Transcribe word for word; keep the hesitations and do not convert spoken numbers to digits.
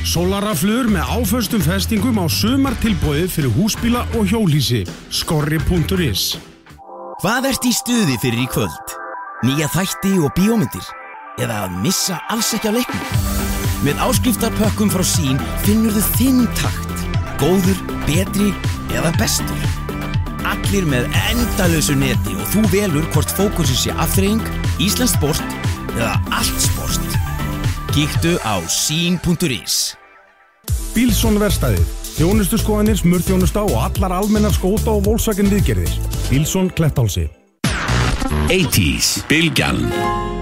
Sólarraflur með áföstum festingum á sumartilboði fyrir húsbíla og hjólhýsi. Skorri punktur is. Hvað ert í stuði fyrir í kvöld? Nýja þætti og bíómyndir? Eða að missa alls ekki af leiknum? Með áskriftarpökkum frá Sín finnurðu þinn takt. Góður, betri eða bestur. Allir með endalausu neti og þú velur hvort fókusið sé afþreying, íslenskt sport eða allt sport. Kíktu á sín punktur is. Bílsson verkstæðið. Þjónustuskoðanir, smurþjónusta og allar almennar skóta og Volkswagen viðgerðir. Bílsson Klettálsi. eighties, Bylgjan.